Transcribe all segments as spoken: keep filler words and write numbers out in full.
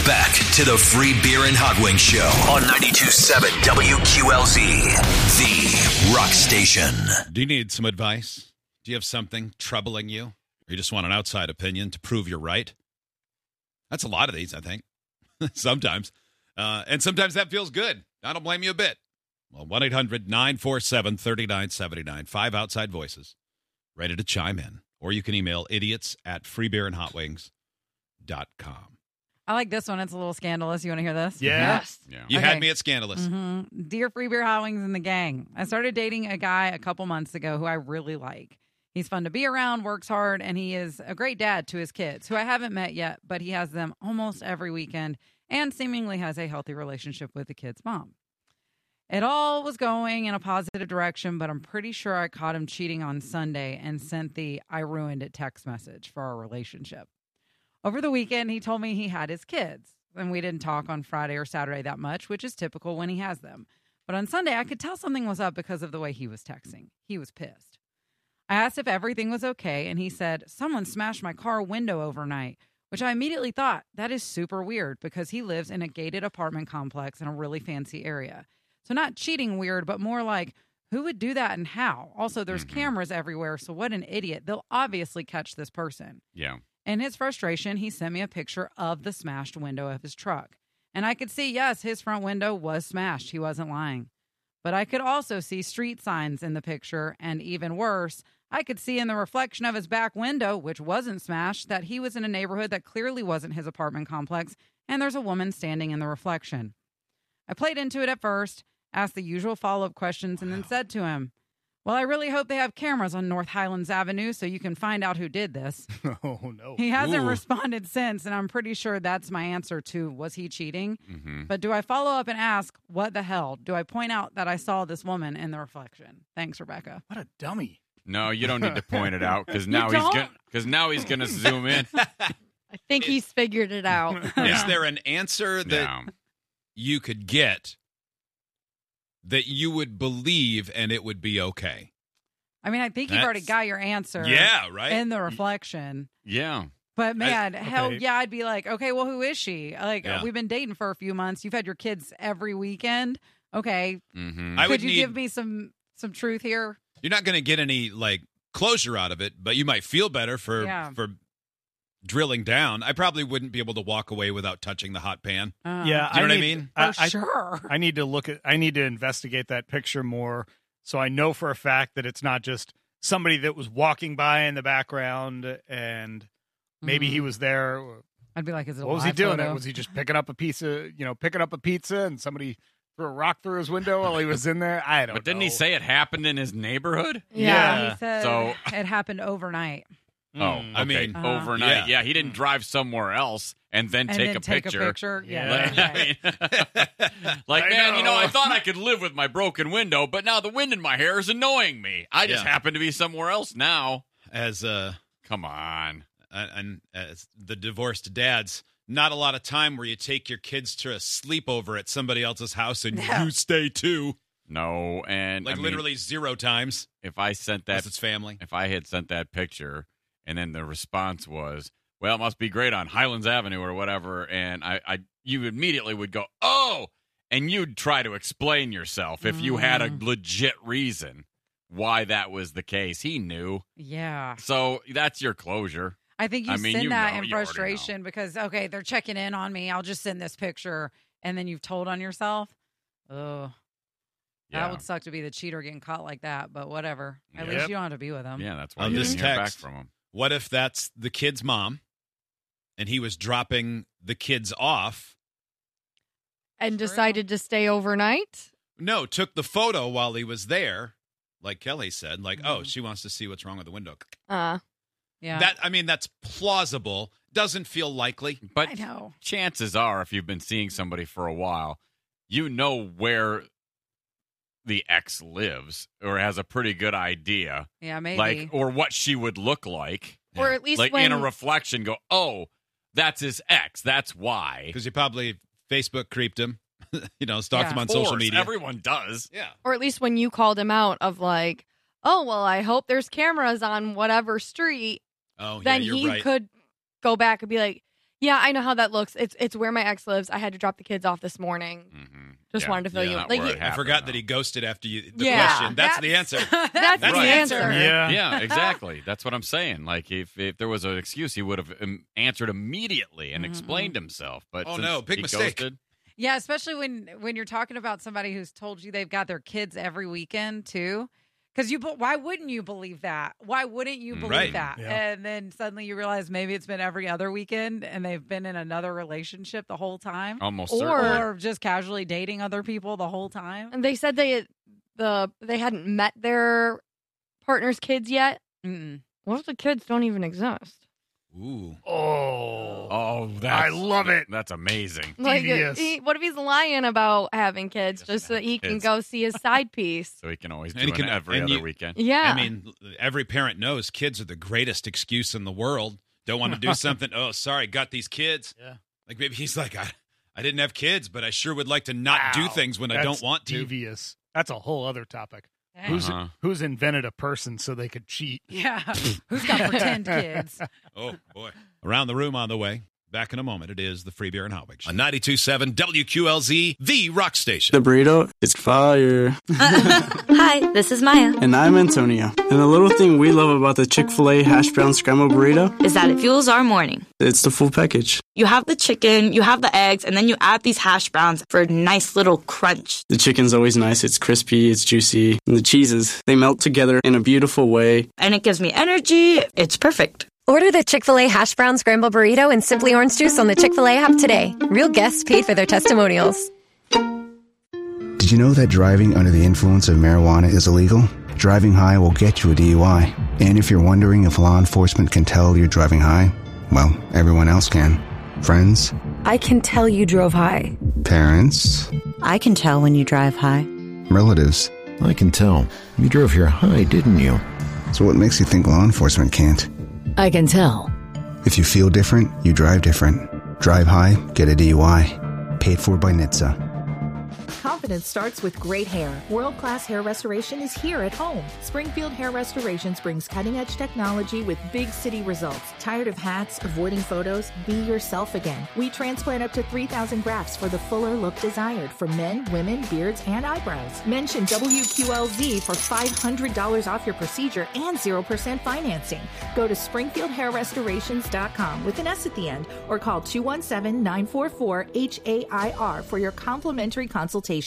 back to the Free Beer and Hot Wings Show on ninety-two point seven W Q L Z, the rock station. Do you need some advice? Do you have something troubling you? Or you just want an outside opinion to prove you're right? That's a lot of these, I think. Sometimes. Uh, and sometimes that feels good. I don't blame you a bit. Well, one eight hundred nine four seven three nine seven nine. Five outside voices ready to chime in. Or you can email idiots at free beer and hot wings dot com. I like this one. It's a little scandalous. You want to hear this? Yes. Yeah. You Okay. had me at scandalous. Mm-hmm. Dear Free Beer, Hot Wings, and the gang. I started dating a guy a couple months ago who I really like. He's fun to be around, works hard, and he is a great dad to his kids, who I haven't met yet, but he has them almost every weekend and seemingly has a healthy relationship with the kid's mom. It all was going in a positive direction, but I'm pretty sure I caught him cheating on Sunday and sent the I ruined it text message for our relationship. Over the weekend, he told me he had his kids, and we didn't talk on Friday or Saturday that much, which is typical when he has them. But on Sunday, I could tell something was up because of the way he was texting. He was pissed. I asked if everything was okay, and he said, someone smashed my car window overnight, which I immediately thought, that is super weird because he lives in a gated apartment complex in a really fancy area. So not cheating weird, but more like, who would do that and how? Also, there's mm-hmm. cameras everywhere, so what an idiot. They'll obviously catch this person. Yeah. In his frustration, he sent me a picture of the smashed window of his truck. And I could see, yes, his front window was smashed. He wasn't lying. But I could also see street signs in the picture, and even worse, I could see in the reflection of his back window, which wasn't smashed, that he was in a neighborhood that clearly wasn't his apartment complex, and there's a woman standing in the reflection. I played into it at first, asked the usual follow-up questions, and then said to him, well, I really hope they have cameras on North Highlands Avenue so you can find out who did this. Oh, no. He hasn't Ooh. responded since, and I'm pretty sure that's my answer to, was he cheating? Mm-hmm. But do I follow up and ask, what the hell? Do I point out that I saw this woman in the reflection? Thanks, Rebecca. What a dummy. No, you don't need to point it out because now he's don't? gonna because now he's gonna zoom in. I think he's figured it out. Is Yeah. there an answer that Yeah. you could get that you would believe and it would be okay? I mean, I think you've already That's- got your answer Yeah, right? in the reflection. Yeah. But man, I- hell okay. yeah, I'd be like, okay, well, who is she? Like, Yeah. we've been dating for a few months. You've had your kids every weekend. Okay, Mm-hmm. I could would you need, give me some some truth here? You're not going to get any like closure out of it, but you might feel better for Yeah. for drilling down. I probably wouldn't be able to walk away without touching the hot pan. Uh, Yeah, Do you know what I need- mean? for I, I- sure. I need to look at. I need to investigate that picture more, so I know for a fact that it's not just somebody that was walking by in the background and maybe he Mhm. was there. I'd be like, is it a What was he live doing? photo? Was he just picking up a piece of, you know, picking up a pizza and somebody threw a rock through his window while he was in there? I don't. But didn't know. he say it happened in his neighborhood? Yeah. He said So- it happened overnight. Mm. Oh, I okay. mean, Uh-huh. overnight. yeah. Yeah. he didn't drive somewhere else and then And take, then a, take picture. a picture. Yeah. Yeah. yeah, Like, yeah. I mean, like, I man, you know, know. I thought I could live with my broken window, but now the wind in my hair is annoying me. I just Yeah. happen to be somewhere else now. As uh, Come on. and as the divorced dads, not a lot of time where you take your kids to a sleepover at somebody else's house and Yeah. you stay too. No, and Like I mean, literally zero times. if I sent Unless that it's family. if I had sent that picture and then the response was, well, it must be great on Highlands Avenue or whatever, and I, I you immediately would go, oh, and you'd try to explain yourself if you had a Mm. legit reason why that was the case. He knew. Yeah. So that's your closure. I think you I mean, send you that know, in you already frustration because, okay, they're checking in on me. I'll just send this picture. And then you've told on yourself. Oh, Yeah. that would suck to be the cheater getting caught like that. But whatever. At Yep. least you don't have to be with them. Yeah, that's why On you this didn't hear back text, from him. What if that's the kid's mom and he was dropping the kids off? And True. decided to stay overnight. No, took the photo while he was there, like Kelly said. Like, oh, Mhm. she wants to see what's wrong with the window. Uh, Yeah. That I mean, that's plausible. Doesn't feel likely. I But know. chances are, if you've been seeing somebody for a while, you know where the ex lives or has a pretty good idea. Yeah, maybe. Like, or what she would look like. Or at least like when in a reflection, go, oh, that's his ex. That's why. Because you probably Facebook creeped him, you know, stalked Yeah. him on Of course, social media. everyone does. yeah. or at least when you called him out of like, oh well, I hope there's cameras on whatever street. Oh, Then yeah, you're he right. could go back and be like, Yeah, I know how that looks. It's it's where my ex lives. I had to drop the kids off this morning. Mm-hmm. Just Yeah, wanted to fill yeah, you in. not Like, where he- it I happened, forgot though. that he ghosted after you. The Yeah, question. That's, the answer. That's, That's the the answer. answer. Yeah. Yeah, exactly. That's what I'm saying. Like, if, if there was an excuse, he would have um, answered immediately and Mhm. explained himself. But Oh, since no, big he mistake. ghosted- Yeah, especially when when you're talking about somebody who's told you they've got their kids every weekend too. Because you, why wouldn't you believe that? Why wouldn't you believe Right. that? Yeah. And then suddenly you realize maybe it's been every other weekend, and they've been in another relationship the whole time, almost Or- certainly. or just casually dating other people the whole time. And they said they the they hadn't met their partner's kids yet. Mm-mm. What if the kids don't even exist? Ooh. Oh, Oh, that's, I love it. That's amazing. Like, Devious. he, what if he's lying about having kids Doesn't just so that have he can kids. go see his side piece? So he can always do And he it can- every and other you- weekend. Yeah. I mean, every parent knows kids are the greatest excuse in the world. Don't want to do something. Oh, sorry, got these kids. Yeah. Like maybe he's like, I, I didn't have kids, but I sure would like to not do Wow. things when I That's don't want to. Devious. That's a whole other topic. Dang. Who's Uh-huh. who's invented a person so they could cheat? Yeah. Who's got pretend kids? Oh, boy. Around the room on the way. Back in a moment. It is the Free Beer and Hot Wings. On ninety-two point seven W Q L Z, the rock station. The burrito is fire. Hi, this is Maya. And I'm Antonio. And the little thing we love about the Chick-fil-A hash brown scrambled burrito, Is that it fuels our morning. it's the full package. You have the chicken, you have the eggs, and then you add these hash browns for a nice little crunch. The chicken's always nice. It's crispy, it's juicy. And the cheeses, they melt together in a beautiful way. And it gives me energy. It's perfect. Order the Chick-fil-A Hash Brown Scramble Burrito and Simply Orange Juice on the Chick-fil-A app today. Real guests paid for their testimonials. Did you know that driving under the influence of marijuana is illegal? Driving high will get you a D U I. And if you're wondering if law enforcement can tell you're driving high, well, everyone else can. Friends, I can tell you drove high. parents, I can tell when you drive high. relatives. I can tell. You drove here high, didn't you? So what makes you think law enforcement can't? I can tell. If you feel different, you drive different. Drive high, get a D U I. Paid for by N H T S A. Confidence starts with great hair. World-class hair restoration is here at home. Springfield Hair Restorations brings cutting-edge technology with big city results. Tired of hats, avoiding photos? Be yourself again. We transplant up to three thousand grafts for the fuller look desired for men, women, beards, and eyebrows. Mention W Q L Z for five hundred dollars off your procedure and zero percent financing. Go to springfield hair restorations dot com with an S at the end or call two one seven, nine four four, H A I R for your complimentary consultation.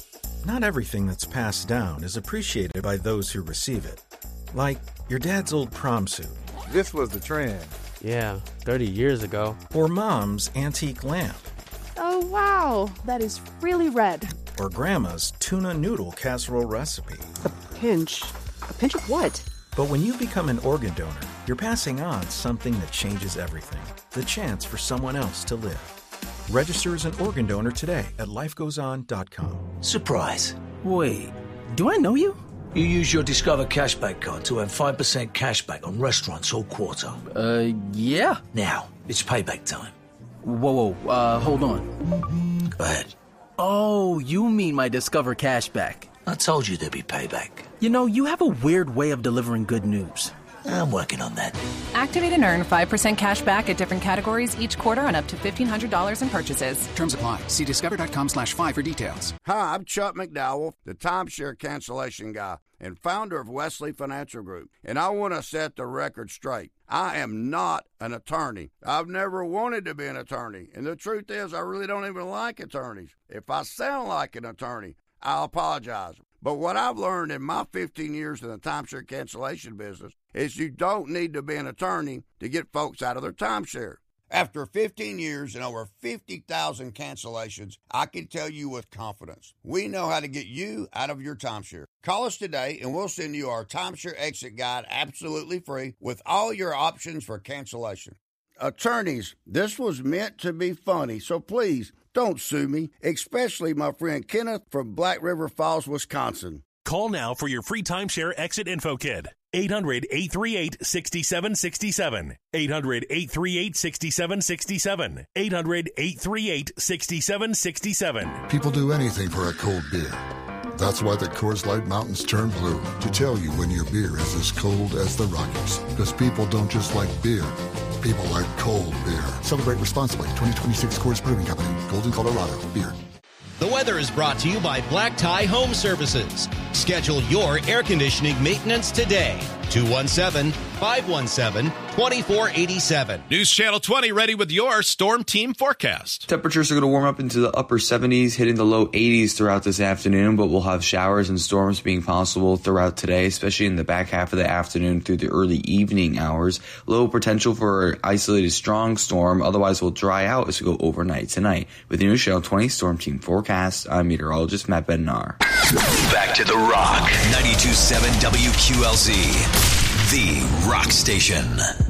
Not everything that's passed down is appreciated by those who receive it. Like your dad's old prom suit. This was the trend. Yeah, thirty years ago. Or mom's antique lamp. Oh, wow. That is really red. Or grandma's tuna noodle casserole recipe. A pinch. A pinch of what? But when you become an organ donor, you're passing on something that changes everything. The chance for someone else to live. Register as an organ donor today at life goes on dot com. Surprise. Wait, do I know you? You use your Discover Cashback card to earn five percent cashback on restaurants all quarter. Uh, yeah. Now, it's payback time. Whoa, whoa, uh, hold on. Go ahead. Oh, you mean my Discover Cashback. I told you there'd be payback. You know, you have a weird way of delivering good news. I'm working on that. Activate and earn five percent cash back at different categories each quarter on up to fifteen hundred dollars in purchases. Terms apply. See discover.com slash five for details. Hi, I'm Chuck McDowell, the timeshare cancellation guy and founder of Wesley Financial Group. And I want to set the record straight. I am not an attorney. I've never wanted to be an attorney. And the truth is, I really don't even like attorneys. If I sound like an attorney, I'll apologize. But what I've learned in my fifteen years in the timeshare cancellation business is you don't need to be an attorney to get folks out of their timeshare. After fifteen years and over fifty thousand cancellations, I can tell you with confidence, we know how to get you out of your timeshare. Call us today and we'll send you our timeshare exit guide absolutely free with all your options for cancellation. Attorneys, this was meant to be funny, so please don't sue me, especially my friend Kenneth from Black River Falls, Wisconsin. Call now for your free timeshare exit info kit. eight hundred, eight three eight, six seven six seven. eight hundred, eight three eight, six seven six seven. eight hundred, eight three eight, six seven six seven. People do anything for a cold beer. That's why the Coors Light Mountains turn blue, to tell you when your beer is as cold as the Rockies. Because people don't just like beer. people like cold beer. Celebrate responsibly. twenty twenty-six Coors Brewing Company, Golden, Colorado. Beer. The weather is brought to you by Black Tie Home Services. Schedule your air conditioning maintenance today. two one seven, five one seven, two four eight seven. News Channel twenty ready with your Storm Team forecast. Temperatures are going to warm up into the upper seventies, hitting the low eighties throughout this afternoon, but we'll have showers and storms being possible throughout today, especially in the back half of the afternoon through the early evening hours. Low potential for an isolated strong storm, otherwise will dry out as we go overnight tonight. With the News Channel twenty Storm Team forecast, I'm meteorologist Matt Bednar. Back to The Rock, ninety-two point seven W Q L Z, the rock station.